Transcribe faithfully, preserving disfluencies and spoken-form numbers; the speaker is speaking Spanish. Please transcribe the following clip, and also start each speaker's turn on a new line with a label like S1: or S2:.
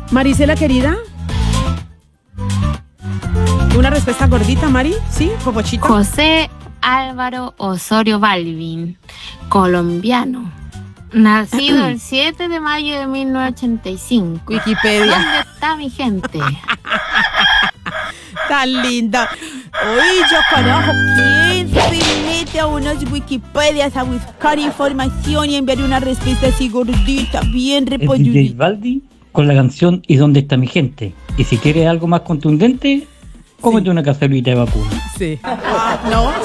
S1: Marisela, querida. Una respuesta gordita, Mari. ¿Sí? Popochito.
S2: José Álvaro Osorio Balvin, colombiano. Nacido el siete de mayo de mil novecientos ochenta y cinco.
S1: Wikipedia.
S2: ¿Dónde está mi gente?
S1: Tan linda. Oye, yo carajo, ¿quién se mete a unas Wikipedias a buscar información y enviar una respuesta así gordita, bien
S3: Es D J
S1: repolludita?
S3: Baldi con la canción ¿Y dónde está mi gente? Y si quieres algo más contundente, cómete
S1: Sí.
S3: una cacerola de vacuna.
S1: Sí. Ah, no,